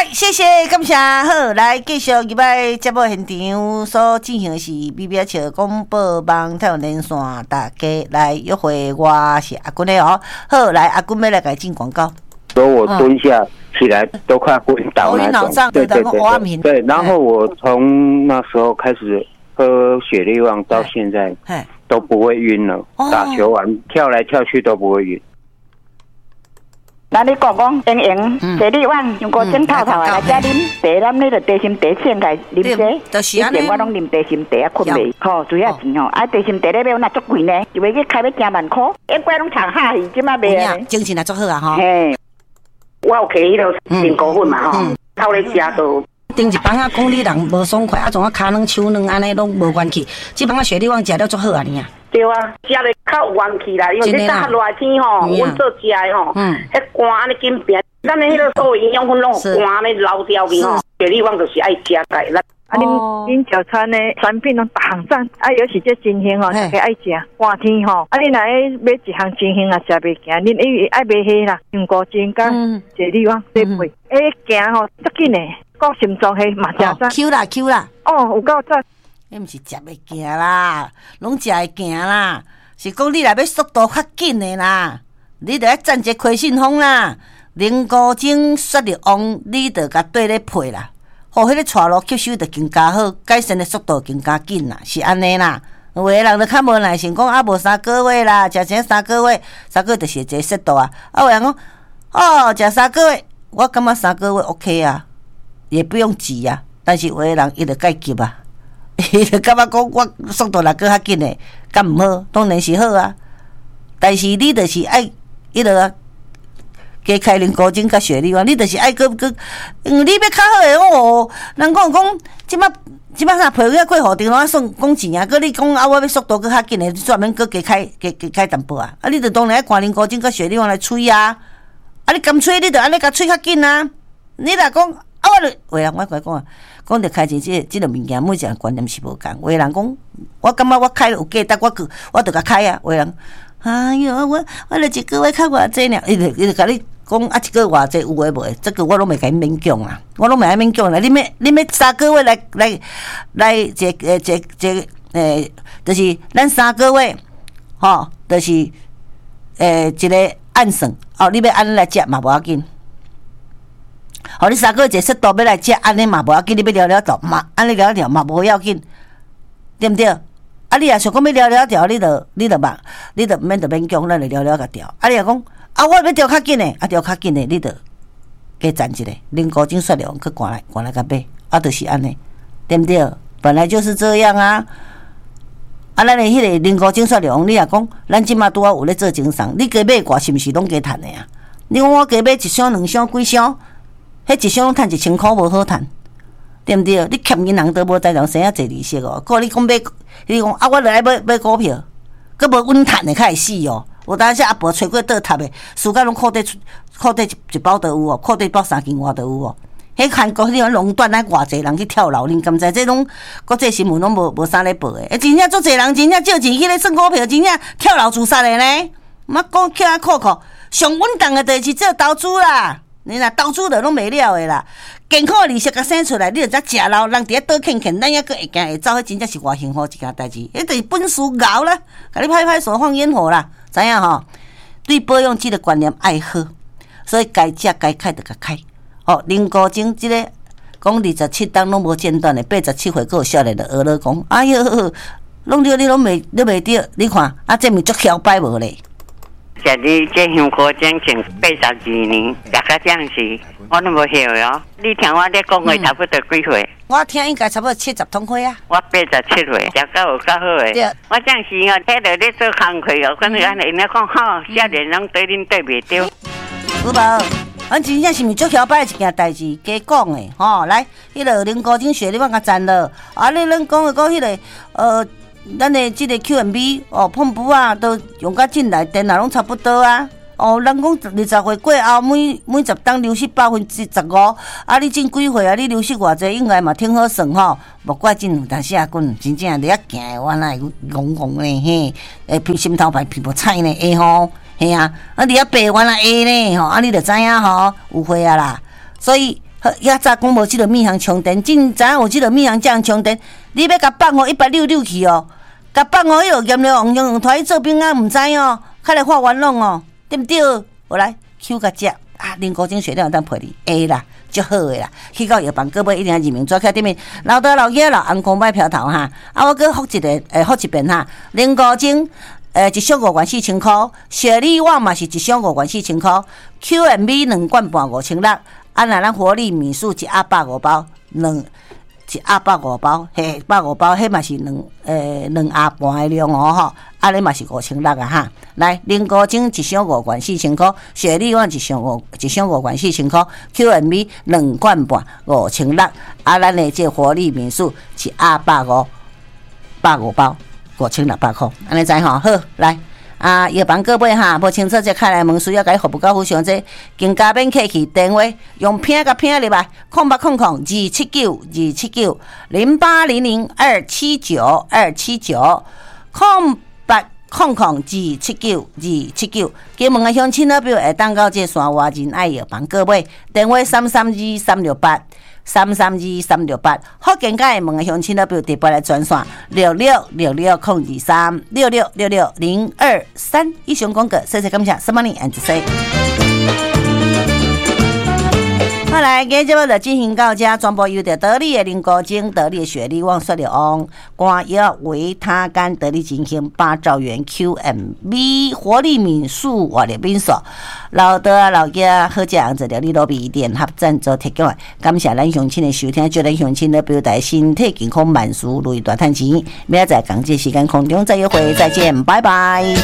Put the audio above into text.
谢谢，感谢。好，来继续入来节目现场所进行的是比比笑广播网太阳连线，大家来约会，我是阿君的哦。好，来阿君要来改进广告。 所以我蹲下起来都快昏倒那种。 对， 对，然后我从那时候开始喝雪力旺到现在，都不会晕了。打球完跳来跳去都不会晕。 那你讲莹莹，雪力旺用过整套套来加啉茶，咱你就茶心茶先来啉茶。 就是安尼。 我拢啉茶心茶啊，困袂。吼，主要钱吼，茶心茶咧要那足贵呢，就要去开要10万块，一乖拢长下去，即马卖啊。 精神也足好啊吼。 嘿，我有摕迄个面膏粉嘛吼，透咧食都。 顶一帮啊，讲你人无爽快，啊，种啊骹软手软安尼拢无元气。即帮啊雪力旺食了足好啊，你啊。 对啊，食咧较有元气啦，因为你大热天吼，阮做食的吼，迄肝安尼紧变，咱的迄个所有营养分拢肝安尼流掉去吼。雪力旺就是爱食的，咱啊，恁早餐的产品拢大行赞，啊，尤其这真香吼，大家爱食。寒天吼，啊，恁若买一项真香啊，食袂行，恁因为爱买迄啦，香菇精甲雪力旺搭配，行吼足紧的。个心脏迄嘛食赞 ，Q 啦， 哦，有够赞。 你毋是食袂行啦，拢食会行啦，是讲你若要速度较紧的啦，你着要蘸一亏信封啦，零古精雪力旺，你着甲对咧配啦，互迄个带路吸收着更加好，改善的速度更加紧啦，是安尼啦。有的人就较无耐性，讲啊无3个月啦，食前3个月，3个月就是一个速度啊。啊有人讲，哦，食3个月，我感觉3个月 OK 啊。也不用急啊，但是有的人伊就介急啊，伊就感觉讲我速度若搁较紧诶，敢毋好？当然是好啊，但是你就是爱迄个加开零古精甲雪力旺，你就是爱搁，你要较好诶哦。人讲即摆啥配个过户电话算讲钱啊，搁你讲啊，我要速度搁较紧诶，专门搁加开淡薄啊，啊，你就当然爱看零古精甲雪力旺来吹啊，啊，你干脆你就安尼甲吹较紧啊，你若讲。啊，我人我讲啊，讲着开钱即个物件，每一个观念是无共。有人讲，我感觉我开有价值，我着甲开啊。有人，哎哟，我著一个月开偌济呢？伊就甲你讲啊，一个月偌济有诶无？这个我拢袂甲伊勉强啦，我拢袂爱勉强啦。你要3个月来就是咱3个月，吼，就是一个按算哦，你要安尼来食嘛无要紧。好，你3个月一速度要来食，安尼嘛无要紧，你要了掉嘛，安尼了掉嘛无要紧，对毋对？啊，你若想讲要了掉，你就嘛，你就免强，咱就了甲掉。啊，你若讲啊，我要调较紧诶，啊调较紧诶，你就加赞一个，零古精雪力旺去赶来甲买，啊，就是安尼，对毋对？本来就是这样啊。啊，咱诶迄个零古精雪力旺，你若讲，咱即马拄好有咧做精商，你加买偌是毋是拢加趁诶啊？你讲我加买1箱2箱几箱？迄一箱拢趁1000块无好趁，对毋对？你欠银行都无在人生啊坐利息哦。个你讲买，你讲啊，我落来买股票，佫无稳趁的，较会死哦。有当时阿婆找过倒塌的，暑假拢裤底一包都有哦，裤底包3斤外都有哦。迄韩国迄种垄断，咱偌济人去跳楼，恁敢知？这拢国际新闻拢无啥咧报的。真正足济人真正借钱去咧算股票，真正跳楼自杀的呢。莫讲捡啊扣，上稳当的就是做投资啦。你若投资就拢袂了的啦，健康的利息甲生出来，你就才食老，人伫遐倒欠，咱还佫会行会走，迄真正是偌幸福一件代志。迄就是本事熬啦，甲你拍手放烟火啦，知影吼？对保养这个观念爱好，所以该食该开就甲开。哦，零古精这个讲27档拢无间断的，87岁佫有少年的学了讲，哎哟，弄着你拢袂着，你看啊，这面足摇摆无咧。 食你这香菇整整82年，食到这样时，我都无晓哟。你听我咧讲话差不多几岁？ 我听应该差不多70通岁啊。 我87岁，食到有够好诶。我这样时哦，睇到你做工课哦，跟人因咧讲吼，少年人对恁对袂着。 有无？咱真正是毋足摇摆一件代志，加讲诶，吼，来，迄个零古精雪力旺甲赞了，啊，你咱讲迄个咱的即个 QMB 哦，碰布啊，都用甲进来，电脑拢差不多啊。哦，人讲20岁过后，每10档流失15%，啊，你进几岁啊？你流失偌济，应该嘛挺好算吼。莫怪进，但是啊，滚真正你遐行，我那戆戆咧嘿，鼻心头排皮无菜呢，会吼，嘿啊，啊你遐白原来会呢吼，啊你就知影吼，有岁啊啦。所以遐早讲无即个麋香充电，真知影有即个麋香酱充电，你要甲放哦160去哦，甲放哦迄落盐了红用拖去做饼啊，毋知哦，较来发冤枉哦，对毋对？我来 Q 甲食啊，啉高精血量当配你会啦，足好诶啦。去到药房各位一定要认明抓起顶面，老大老爷老红光摆票头哈，啊我搁复一个复一遍哈，啉高精。一箱5元4000块，雪莉旺嘛是一箱5元4000块 ，QMB 2罐半5600，啊那咱活力米素一盒150包，一盒150包，嘿150包，迄嘛是2盒半的量哦吼，啊你嘛是5600啊哈，来零高精一箱5元4000块，雪莉旺一箱5元4000块 ，QMB 2罐半5600，啊咱的这活力米素一盒150包。5600块，安尼知吼？好，来啊！药房各位哈，无清楚这开来问需要甲伊服务到非常这，更加免客气，电话用拼甲拼入来，0800 279 279 0800 金门的乡亲那边会当到这山外仁爱药房各位，电话332 368，福建街门的乡亲那边特别来专线66660236666023。以上广告，谢谢感谢，Good morning and say。好来，今日节目就进行到这，全部由着得力的零高精、得力的雪莉旺、雪莉旺、肝药维他甘、得力精行、8兆元 QMB 活力敏素活力敏素，老德老家好食红这条你罗比联合赞助提供的，感谢咱乡亲的收听，祝咱乡亲的表达身体健康万事如意大赚钱。明仔载同这时间空中再约会，再见，拜拜。